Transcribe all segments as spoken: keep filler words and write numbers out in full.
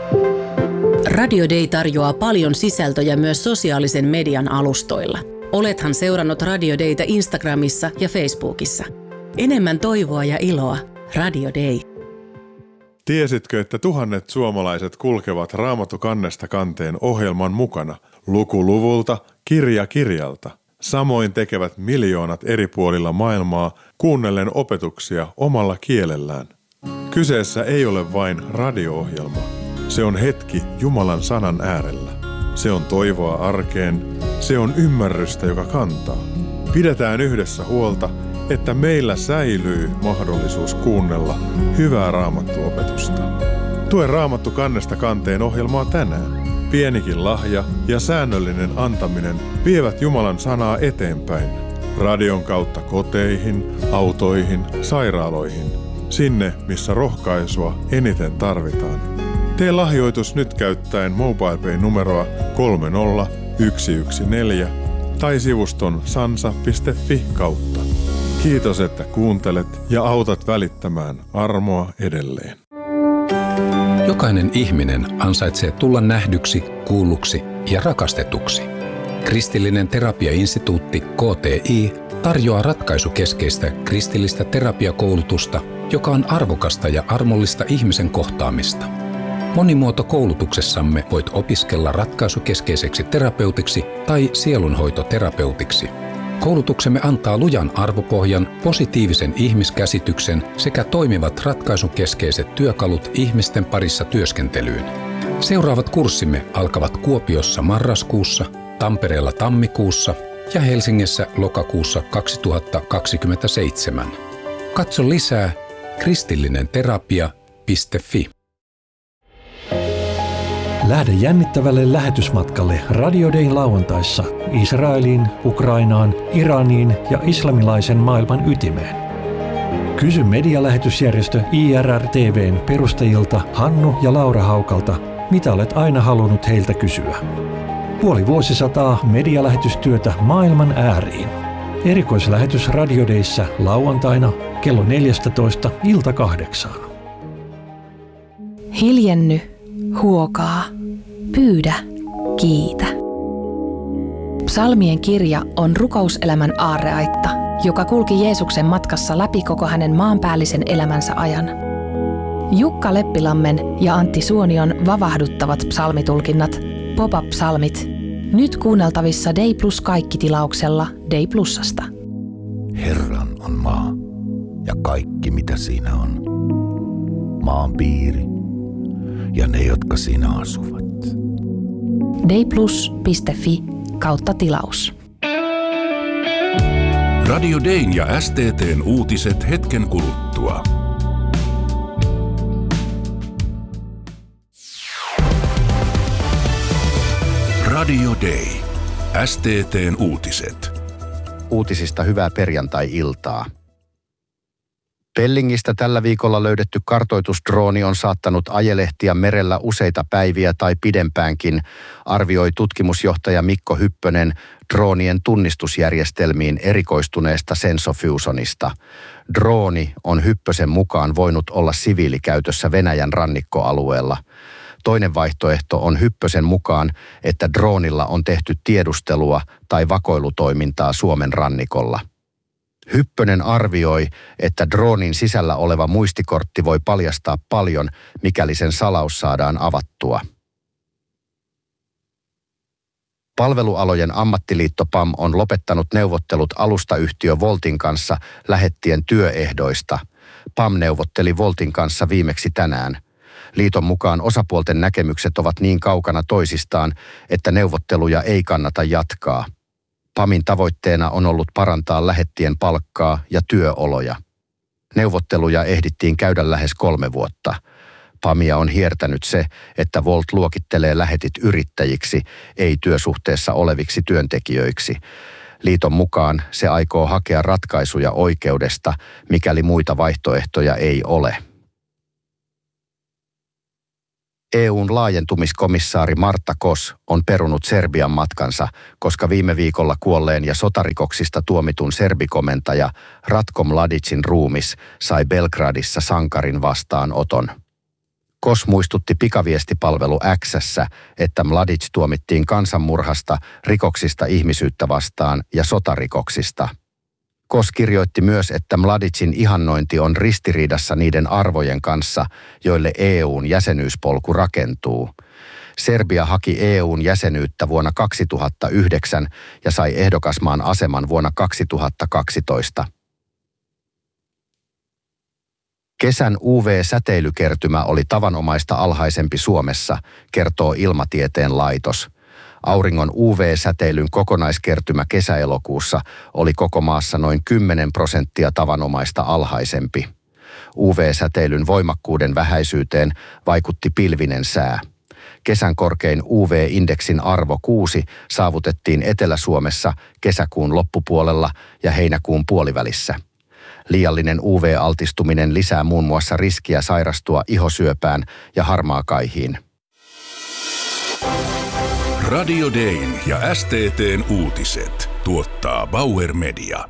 Radio Day tarjoaa paljon sisältöjä myös sosiaalisen median alustoilla. Olethan seurannut Radio Daytä Instagramissa ja Facebookissa. Enemmän toivoa ja iloa. Radio Day. Tiesitkö, että tuhannet suomalaiset kulkevat Raamattu kannesta kanteen ohjelman mukana, luku luvulta, kirja kirjalta? Samoin tekevät miljoonat eri puolilla maailmaa kuunnellen opetuksia omalla kielellään. Kyseessä ei ole vain radio-ohjelma. Se on hetki Jumalan sanan äärellä. Se on toivoa arkeen. Se on ymmärrystä, joka kantaa. Pidetään yhdessä huolta, että meillä säilyy mahdollisuus kuunnella hyvää Raamattu-opetusta. Tue Raamattu kannesta kanteen ohjelmaa tänään. Pienikin lahja ja säännöllinen antaminen vievät Jumalan sanaa eteenpäin. Radion kautta koteihin, autoihin, sairaaloihin. Sinne, missä rohkaisua eniten tarvitaan. Tee lahjoitus nyt käyttäen MobilePay-numeroa kolme nolla yksi yksi neljä tai sivuston sansa piste fi kautta. Kiitos, että kuuntelet ja autat välittämään armoa edelleen. Jokainen ihminen ansaitsee tulla nähdyksi, kuulluksi ja rakastetuksi. Kristillinen terapiainstituutti K T I tarjoaa ratkaisukeskeistä kristillistä terapiakoulutusta, joka on arvokasta ja armollista ihmisen kohtaamista. Monimuotokoulutuksessamme voit opiskella ratkaisukeskeiseksi terapeutiksi tai sielunhoitoterapeutiksi. Koulutuksemme antaa lujan arvopohjan, positiivisen ihmiskäsityksen sekä toimivat ratkaisukeskeiset työkalut ihmisten parissa työskentelyyn. Seuraavat kurssimme alkavat Kuopiossa marraskuussa, Tampereella tammikuussa ja Helsingissä lokakuussa kaksituhattakaksikymmentäseitsemän. Katso lisää kristillinenterapia piste fi. Lähde jännittävälle lähetysmatkalle Radio Dayn lauantaissa Israeliin, Ukrainaan, Iraniin ja islamilaisen maailman ytimeen. Kysy medialähetysjärjestö I R R T V:n perustajilta Hannu ja Laura Haukalta, mitä olet aina halunnut heiltä kysyä. Puoli vuosisataa medialähetystyötä maailman ääriin. Erikoislähetys Radio Dayssä lauantaina kello neljätoista ilta kahdeksaan. Hiljenny, huokaa, pyydä, kiitä. Psalmien kirja on rukouselämän aarreaitta, joka kulki Jeesuksen matkassa läpi koko hänen maanpäällisen elämänsä ajan. Jukka Leppilammen ja Antti Suonion vavahduttavat psalmitulkinnat, Pop-up-psalmit, nyt kuunneltavissa Day Plus kaikki-tilauksella Day Plusasta. Herran on maa ja kaikki mitä siinä on. Maan piiri ja ne, jotka siinä asuvat. dayplus piste fi kautta tilaus. Radio Dayn ja S T T:n uutiset hetken kuluttua. Radio Day. S T T:n uutiset. Uutisista hyvää perjantai-iltaa. Pellingistä tällä viikolla löydetty kartoitusdrooni on saattanut ajelehtia merellä useita päiviä tai pidempäänkin, arvioi tutkimusjohtaja Mikko Hyppönen droonien tunnistusjärjestelmiin erikoistuneesta Sensofusionista. Drooni on Hyppösen mukaan voinut olla siviilikäytössä Venäjän rannikkoalueella. Toinen vaihtoehto on Hyppösen mukaan, että droonilla on tehty tiedustelua tai vakoilutoimintaa Suomen rannikolla. Hyppönen arvioi, että droonin sisällä oleva muistikortti voi paljastaa paljon, mikäli sen salaus saadaan avattua. Palvelualojen ammattiliitto P A M on lopettanut neuvottelut alustayhtiö Voltin kanssa lähettien työehdoista. P A M neuvotteli Voltin kanssa viimeksi tänään. Liiton mukaan osapuolten näkemykset ovat niin kaukana toisistaan, että neuvotteluja ei kannata jatkaa. P A Min tavoitteena on ollut parantaa lähettien palkkaa ja työoloja. Neuvotteluja ehdittiin käydä lähes kolme vuotta. P A Mia on hiertänyt se, että Volt luokittelee lähetit yrittäjiksi, ei työsuhteessa oleviksi työntekijöiksi. Liiton mukaan se aikoo hakea ratkaisuja oikeudesta, mikäli muita vaihtoehtoja ei ole. E U:n laajentumiskomissaari Marta Kos on perunut Serbian matkansa, koska viime viikolla kuolleen ja sotarikoksista tuomitun serbikomentaja Ratko Mladicin ruumis sai Belgradissa sankarin vastaanoton. Kos muistutti pikaviestipalvelu X:ssä, että Mladic tuomittiin kansanmurhasta, rikoksista ihmisyyttä vastaan ja sotarikoksista. Kos kirjoitti myös, että Mladicin ihannointi on ristiriidassa niiden arvojen kanssa, joille E U:n jäsenyyspolku rakentuu. Serbia haki E U:n jäsenyyttä vuonna kaksituhattayhdeksän ja sai ehdokasmaan aseman vuonna kaksituhattakaksitoista. Kesän U V-säteilykertymä oli tavanomaista alhaisempi Suomessa, kertoo Ilmatieteen laitos. Auringon U V-säteilyn kokonaiskertymä kesäelokuussa oli koko maassa noin kymmenen prosenttia tavanomaista alhaisempi. U V-säteilyn voimakkuuden vähäisyyteen vaikutti pilvinen sää. Kesän korkein U V-indeksin arvo kuusi saavutettiin Etelä-Suomessa kesäkuun loppupuolella ja heinäkuun puolivälissä. Liiallinen U V-altistuminen lisää muun muassa riskiä sairastua ihosyöpään ja harmaakaihiin. Radio Dayn ja S T T:n uutiset tuottaa Bauer Media.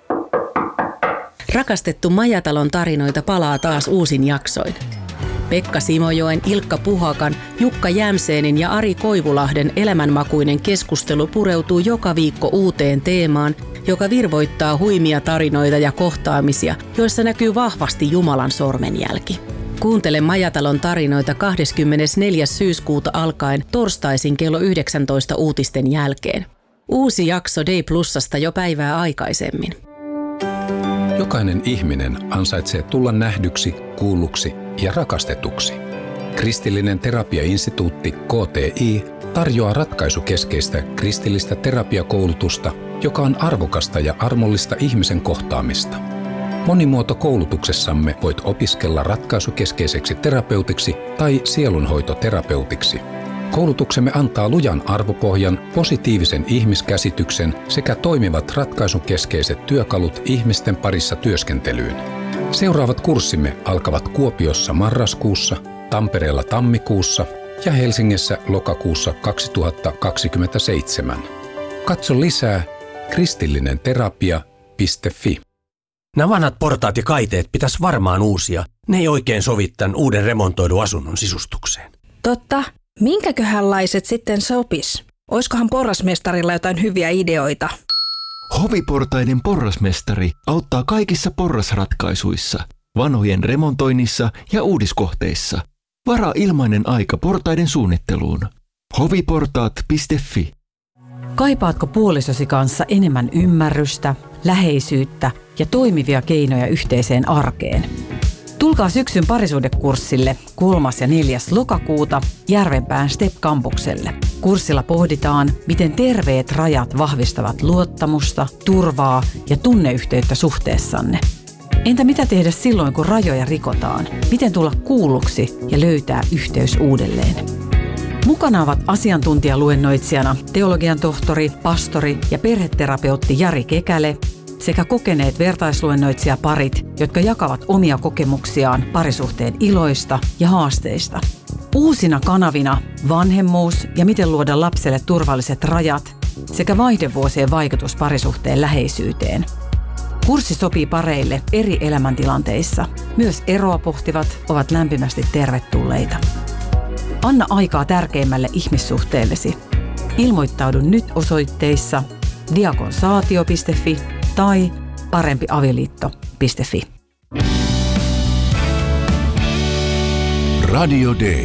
Rakastettu Majatalon tarinoita palaa taas uusin jaksoin. Pekka Simojoen, Ilkka Puhakan, Jukka Jämseenin ja Ari Koivulahden elämänmakuinen keskustelu pureutuu joka viikko uuteen teemaan, joka virvoittaa huimia tarinoita ja kohtaamisia, joissa näkyy vahvasti Jumalan sormenjälki. Kuuntele Majatalon tarinoita kahdeskymmenesneljäs syyskuuta alkaen torstaisin kello yhdeksäntoista uutisten jälkeen. Uusi jakso Day Plusasta jo päivää aikaisemmin. Jokainen ihminen ansaitsee tulla nähdyksi, kuulluksi ja rakastetuksi. Kristillinen terapiainstituutti K T I tarjoaa ratkaisukeskeistä kristillistä terapiakoulutusta, joka on arvokasta ja armollista ihmisen kohtaamista. Monimuotokoulutuksessamme voit opiskella ratkaisukeskeiseksi terapeutiksi tai sielunhoitoterapeutiksi. Koulutuksemme antaa lujan arvopohjan, positiivisen ihmiskäsityksen sekä toimivat ratkaisukeskeiset työkalut ihmisten parissa työskentelyyn. Seuraavat kurssimme alkavat Kuopiossa marraskuussa, Tampereella tammikuussa ja Helsingissä lokakuussa kaksituhattakaksikymmentäseitsemän. Katso lisää kristillinen terapia piste fi. Nämä vanhat portaat ja kaiteet pitäisi varmaan uusia. Ne ei oikein sovi tämän uuden remontoidun asunnon sisustukseen. Totta. Minkäköhänlaiset sitten sopis? Oiskohan porrasmestarilla jotain hyviä ideoita? Hoviportaiden porrasmestari auttaa kaikissa porrasratkaisuissa, vanhojen remontoinnissa ja uudiskohteissa. Varaa ilmainen aika portaiden suunnitteluun. hoviportaat piste fi. Kaipaatko puolisosi kanssa enemmän ymmärrystä, läheisyyttä ja toimivia keinoja yhteiseen arkeen? Tulkaa syksyn parisuhdekurssille kolmas ja neljäs lokakuuta Järvenpään Step-kampukselle. Kurssilla pohditaan, miten terveet rajat vahvistavat luottamusta, turvaa ja tunneyhteyttä suhteessanne. Entä mitä tehdä silloin, kun rajoja rikotaan? Miten tulla kuulluksi ja löytää yhteys uudelleen? Mukana ovat asiantuntijaluennoitsijana teologian tohtori, pastori ja perheterapeutti Jari Kekäle sekä kokeneet vertaisluennoitsijaparit, jotka jakavat omia kokemuksiaan parisuhteen iloista ja haasteista. Uusina kanavina vanhemmuus ja miten luoda lapselle turvalliset rajat sekä vaihdevuosien vaikutus parisuhteen läheisyyteen. Kurssi sopii pareille eri elämäntilanteissa. Myös eroa pohtivat ovat lämpimästi tervetulleita. Anna aikaa tärkeimmälle ihmissuhteellesi. Ilmoittaudu nyt osoitteissa diakonsaatio piste fi tai parempiavioliitto piste fi. Radio Day.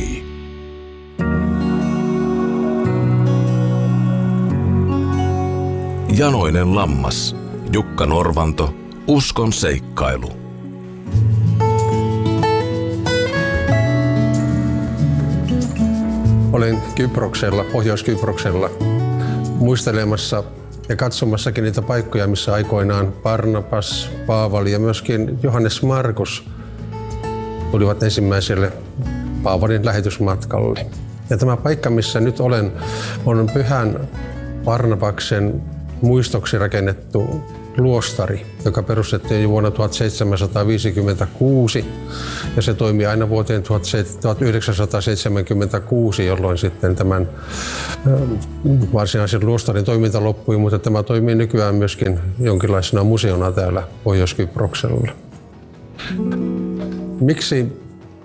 Janoinen lammas. Jukka Norvanto. Uskon seikkailu. Olen Kyproksella, Pohjois-Kyproksella, muistelemassa ja katsomassakin niitä paikkoja, missä aikoinaan Barnabas, Paavali ja myöskin Johannes Markus tulivat ensimmäiselle Paavalin lähetysmatkalle. Ja tämä paikka, missä nyt olen, on Pyhän Barnabaksen muistoksi rakennettu luostari, joka perustettiin jo vuonna tuhatseitsemänsataaviisikymmentäkuusi ja se toimi aina vuoteen tuhatyhdeksänsataaseitsemänkymmentäkuusi, jolloin sitten tämän varsinaisen luostarin toiminta loppui, mutta tämä toimii nykyään myöskin jonkinlaisena museona täällä Pohjois-Kyproksella. Miksi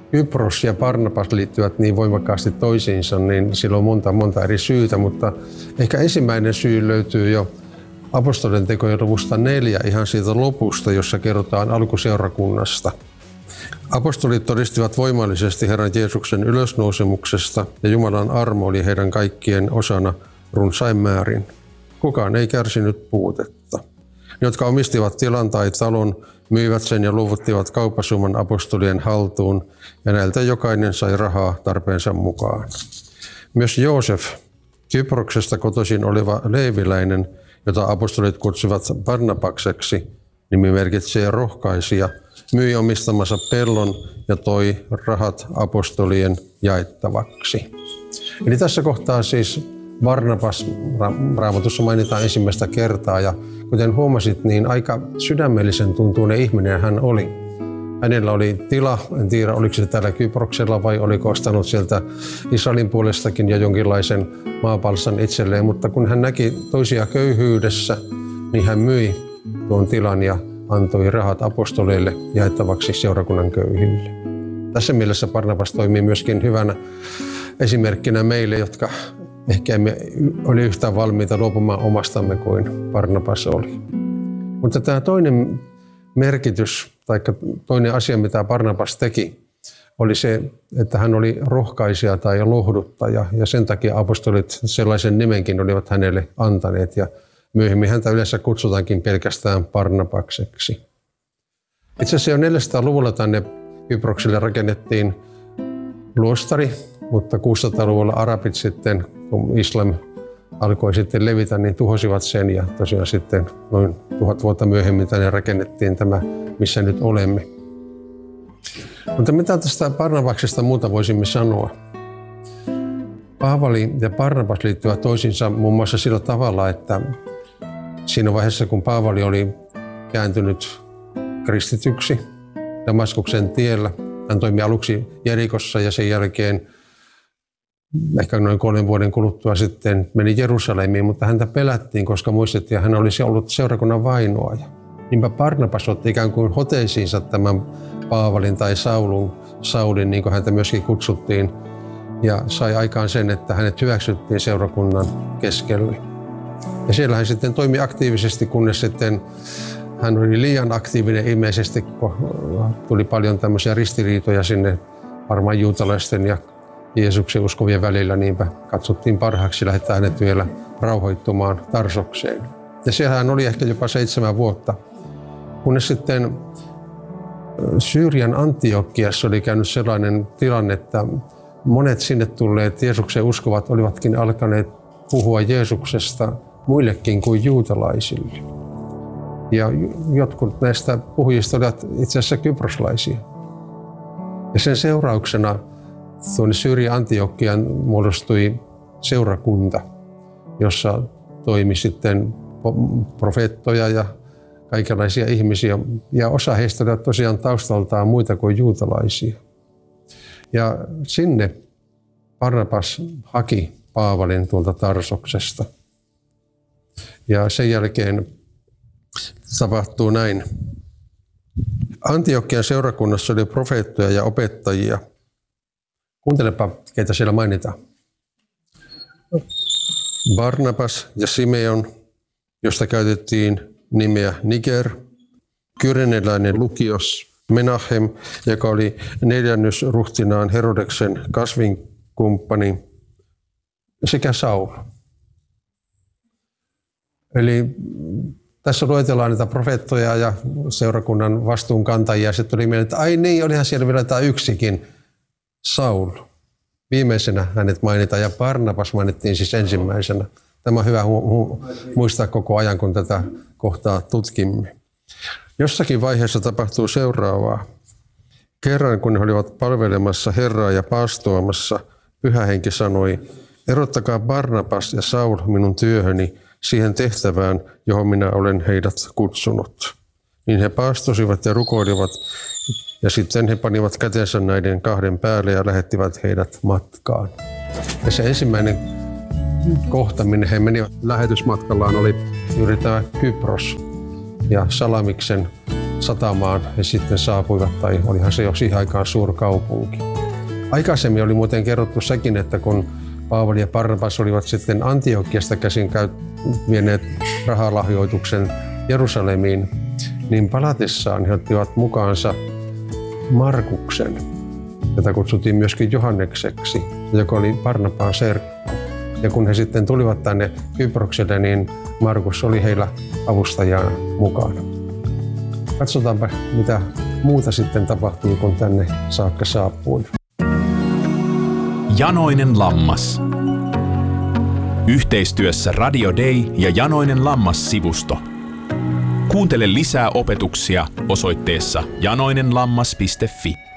Kypros ja Barnabas liittyvät niin voimakkaasti toisiinsa, niin sillä on monta, monta eri syytä, mutta ehkä ensimmäinen syy löytyy jo apostolien tekojen luvusta neljä, ihan siitä lopusta, jossa kerrotaan alkuseurakunnasta. Apostolit todistivat voimallisesti Herran Jeesuksen ylösnousemuksesta ja Jumalan armo oli heidän kaikkien osana runsain määrin. Kukaan ei kärsinyt puutetta. Ne, jotka omistivat tilan tai talon, myivät sen ja luovuttivat kauppasumman apostolien haltuun, ja näiltä jokainen sai rahaa tarpeensa mukaan. Myös Joosef, Kyproksesta kotoisin oleva leeviläinen, jota apostolit kutsuvat Barnabakseksi, nimi merkitsee rohkaisija, myi omistamansa pellon ja toi rahat apostolien jaettavaksi. Eli tässä kohtaa siis Barnabas Raamatussa mainitaan ensimmäistä kertaa, ja kuten huomasit, niin aika sydämellisen tuntuinen ihminen hän oli. Hänellä oli tila, en tiedä oliko se täällä Kyproksella vai oliko ostanut sieltä Israelin puolestakin jo jonkinlaisen maapalstan itselleen, mutta kun hän näki toisia köyhyydessä, niin hän myi tuon tilan ja antoi rahat apostoleille jaettavaksi seurakunnan köyhille. Tässä mielessä Barnabas toimii myöskin hyvänä esimerkkinä meille, jotka ehkä emme ole yhtään valmiita luopumaan omastamme kuin Barnabas oli. Mutta tämä toinen merkitys tai toinen asia, mitä Barnabas teki, oli se, että hän oli rohkaisija tai lohduttaja, ja sen takia apostolit sellaisen nimenkin olivat hänelle antaneet, ja myöhemmin häntä yleensä kutsutaankin pelkästään Barnabakseksi. Itse asiassa jo neljäsataaluvulla tänne Kyprokselle rakennettiin luostari, mutta kuusisataaluvulla arabit sitten, kun islam alkoi sitten levitä, niin tuhosivat sen, ja tosiaan sitten noin tuhat vuotta myöhemmin tänne rakennettiin tämä, missä nyt olemme. Mutta mitä tästä Barnabaksesta muuta voisimme sanoa? Paavali ja Barnabas liittyvät toisiinsa muun muassa sillä tavalla, että siinä vaiheessa kun Paavali oli kääntynyt kristityksi Damaskuksen tiellä, hän toimi aluksi Jerikossa ja sen jälkeen ehkä noin kolmen vuoden kuluttua sitten meni Jerusalemiin, mutta häntä pelättiin, koska muistettiin, että hän olisi ollut seurakunnan vainoaja. Niinpä Barnabas otti ikään kuin hoteisiinsa tämän Paavalin tai Saulun, Saulin, niin kuin häntä myöskin kutsuttiin, ja sai aikaan sen, että hänet hyväksyttiin seurakunnan keskelle. Ja siellä hän sitten toimi aktiivisesti, kunnes sitten hän oli liian aktiivinen ilmeisesti, kun tuli paljon tämmöisiä ristiriitoja sinne varmaan juutalaisten ja Jeesuksen uskovien välillä, niinpä katsottiin parhaaksi lähettää hänet vielä rauhoittumaan Tarsokseen. Ja siellä hän oli ehkä jopa seitsemän vuotta, kunnes sitten Syyrian Antiokiassa oli käynyt sellainen tilanne, että monet sinne tulleet Jeesuksen uskovat olivatkin alkaneet puhua Jeesuksesta muillekin kuin juutalaisille. Ja jotkut näistä puhujista olivat itse asiassa kyproslaisia. Ja sen seurauksena tuonne Syyrian Antiokiaan muodostui seurakunta, jossa toimi sitten profeettoja ja kaikenlaisia ihmisiä. Ja osa heistä oli tosiaan taustaltaan muita kuin juutalaisia. Ja sinne Barnabas haki Paavalin tuolta Tarsoksesta. Ja sen jälkeen tapahtuu näin. Antiokian seurakunnassa oli profeettoja ja opettajia. Kuuntelepa, keitä siellä mainitaan. Barnabas ja Simeon, josta käytettiin nimeä Niger, kyreneläinen Lukios, Menahem, joka oli neljännysruhtinaan Herodeksen kasvinkumppani, sekä Saul. Eli tässä luetellaan niitä profeettoja ja seurakunnan vastuunkantajia. Sitten tuli mieleen, että ai niin, olihan siellä vielä tämä yksikin, Saul. Viimeisenä hänet mainitaan ja Barnabas mainittiin siis ensimmäisenä. Tämä on hyvä hu- hu- muistaa koko ajan, kun tätä kohtaa tutkimme. Jossakin vaiheessa tapahtuu seuraavaa. Kerran kun he olivat palvelemassa Herraa ja paastoamassa, Pyhä Henki sanoi, erottakaa Barnabas ja Saul minun työhöni siihen tehtävään, johon minä olen heidät kutsunut. Niin he paastosivat ja rukoilivat, ja sitten he panivat kätensä näiden kahden päälle ja lähettivät heidät matkaan. Ja se ensimmäinen kohta, minne he menivät lähetysmatkallaan, oli juuri tämä Kypros ja Salamiksen satamaan he sitten saapuivat, tai olihan se jo siihen aikaan suurkaupunki. Aikaisemmin oli muuten kerrottu sekin, että kun Paavali ja Barnabas olivat sitten Antiokiasta käsin vieneet rahalahjoituksen Jerusalemiin, niin palatessaan he ottivat mukaansa Markuksen, jota kutsuttiin myöskin Johannekseksi, joka oli Barnabaan serkku. Ja kun he sitten tulivat tänne Kyprokselle, niin Markus oli heillä avustajana mukana. Katsotaanpa, mitä muuta sitten tapahtui, kun tänne saakka saapui. Janoinen lammas. Yhteistyössä Radio Day ja Janoinen lammas-sivusto. Kuuntele lisää opetuksia osoitteessa janoinenlammas piste fi.